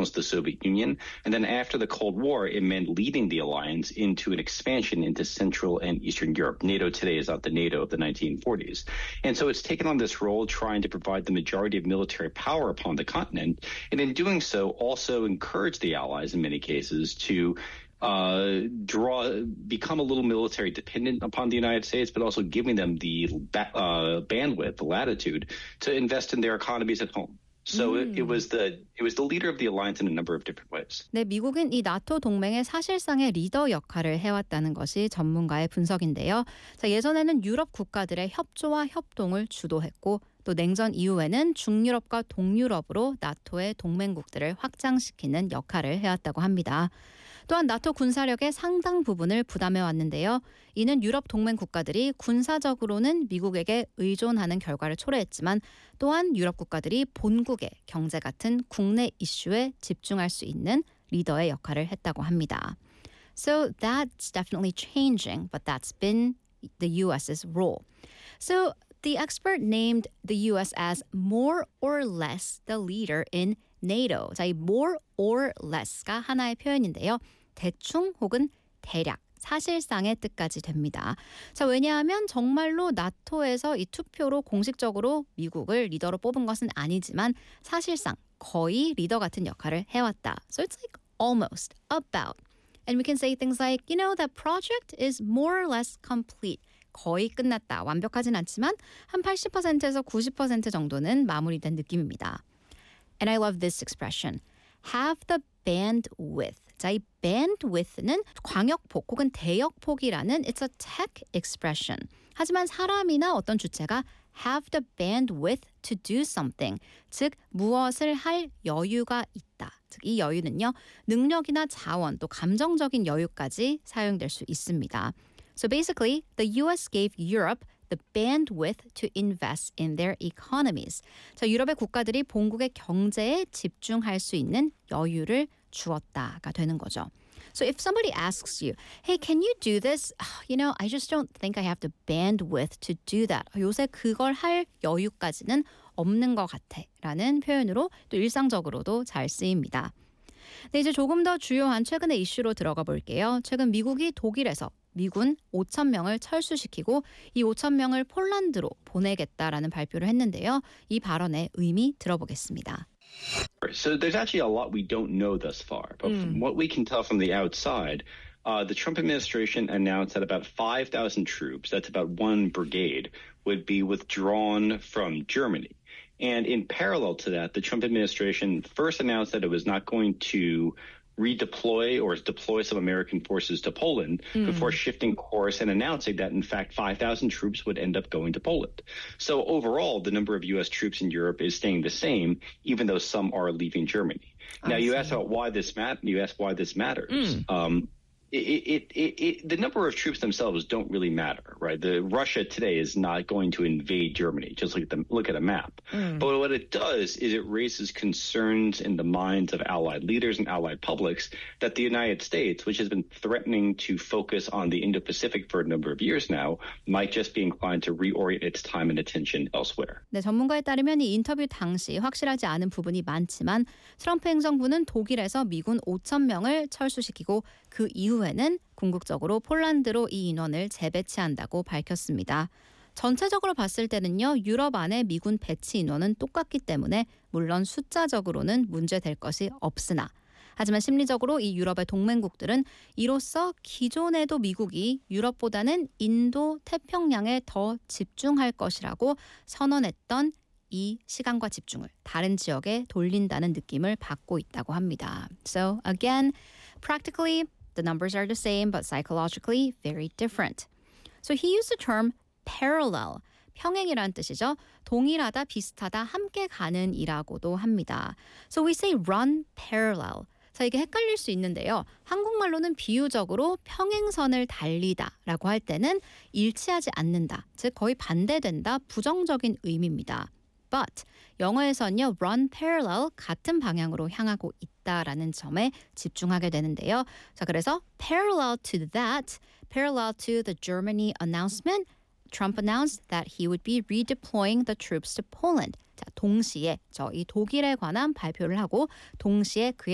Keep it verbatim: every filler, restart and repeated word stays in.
challenge the Soviet Union. And then after the Cold War, it meant leading the alliance into an expansion into Central and Eastern Europe. NATO today is not the NATO of the nineteen forties. And so it's taken on this role trying to provide the majority of military power upon the continent. And in doing so, also encourage the allies in many cases to Uh, draw, become a little military dependent upon the United States, but also giving them the uh, bandwidth, the latitude to invest in their economies at home. So 음. it, it was the it was the leader of the alliance in a number of different ways. 네, 미국은 이 나토 동맹의 사실상의 리더 역할을 해왔다는 것이 전문가의 분석인데요. 자, 예전에는 유럽 국가들의 협조와 협동을 주도했고 또 냉전 이후에는 중유럽과 동유럽으로 나토의 동맹국들을 확장시키는 역할을 해왔다고 합니다. 또한 나토 군사력의 상당 부분을 부담해왔는데요. 이는 유럽 동맹 국가들이 군사적으로는 미국에게 의존하는 결과를 초래했지만 또한 유럽 국가들이 본국의 경제 같은 국내 이슈에 집중할 수 있는 리더의 역할을 했다고 합니다. So that's definitely changing, but that's been the 유에스's role. So the expert named the U S as more or less the leader in NATO. 자, 이 more or less가 하나의 표현인데요. 대충 혹은 대략, 사실상의 뜻까지 됩니다. 자, 왜냐하면 정말로 나토에서 이 투표로 공식적으로 미국을 리더로 뽑은 것은 아니지만 사실상 거의 리더 같은 역할을 해왔다. So it's like almost, about. And we can say things like, you know, that project is more or less complete. 거의 끝났다. 완벽하진 않지만 한 팔십 퍼센트에서 구십 퍼센트 정도는 마무리된 느낌입니다. And I love this expression. Have the bandwidth. 자, 이 bandwidth는 광역폭 혹은 대역폭이라는 it's a tech expression. 하지만 사람이나 어떤 주체가 have the bandwidth to do something. 즉, 무엇을 할 여유가 있다. 즉, 이 여유는요, 능력이나 자원 또 감정적인 여유까지 사용될 수 있습니다. So basically, the U S gave Europe the bandwidth to invest in their economies. 자, 유럽의 국가들이 본국의 경제에 집중할 수 있는 여유를 주었다가 되는 거죠. So if somebody asks you, hey, can you do this? You know, I just don't think I have the bandwidth to do that. 요새 그걸 할 여유까지는 없는 것 같아. 라는 표현으로 또 일상적으로도 잘 쓰입니다. 네, 이제 조금 더 주요한 최근의 이슈로 들어가 볼게요. 최근 미국이 독일에서 미군 오천 명을 철수시키고 이 오천 명을 폴란드로 보내겠다라는 발표를 했는데요. 이 발언의 의미 들어보겠습니다. So there's actually a lot we don't know thus far. But from what we can tell from the outside, uh, the Trump administration announced that about five thousand troops, that's about one brigade, would be withdrawn from Germany. And in parallel to that, the Trump administration first announced that it was not going to redeploy or deploy some American forces to Poland mm. before shifting course and announcing that, in fact, five thousand troops would end up going to Poland. So overall, the number of U S troops in Europe is staying the same, even though some are leaving Germany. Now, you asked about why this mat- you asked why this matters. Mm. Um, It, it, it, it, the number of troops themselves don't really matter, right? The Russia today is not going to invade Germany. Just look at the look at a map. Mm. But what it does is it raises concerns in the minds of allied leaders and allied publics that the United States, which has been threatening to focus on the Indo-Pacific for a number of years now, might just be inclined to reorient its time and attention elsewhere. 네, 전문가에 따르면 이 인터뷰 당시 확실하지 않은 부분이 많지만 트럼프 행정부는 독일에서 미군 오천 명을 철수시키고 그 이후에는 궁극적으로 폴란드로 이 인원을 재배치한다고 밝혔습니다. 전체적으로 봤을 때는요, 유럽 안에 미군 배치 인원은 똑같기 때문에 물론 숫자적으로는 문제될 것이 없으나 하지만 심리적으로 이 유럽의 동맹국들은 이로써 기존에도 미국이 유럽보다는 인도 태평양에 더 집중할 것이라고 선언했던 이 시간과 집중을 다른 지역에 돌린다는 느낌을 받고 있다고 합니다. So again, practically the numbers are the same, but psychologically very different. So he used the term parallel. 평행이라는 뜻이죠. 동일하다, 비슷하다, 함께 가는 이라고도 합니다. So we say run parallel. 자, 이게 헷갈릴 수 있는데요. 한국말로는 비유적으로 평행선을 달리다라고 할 때는 일치하지 않는다, 즉 거의 반대된다, 부정적인 의미입니다. But 영어에서는요, run parallel, 같은 방향으로 향하고 있다라는 점에 집중하게 되는데요. 자, 그래서 parallel to that, parallel to the Germany announcement, Trump announced that he would be redeploying the troops to Poland. 자, 동시에 저희 독일에 관한 발표를 하고 동시에 그의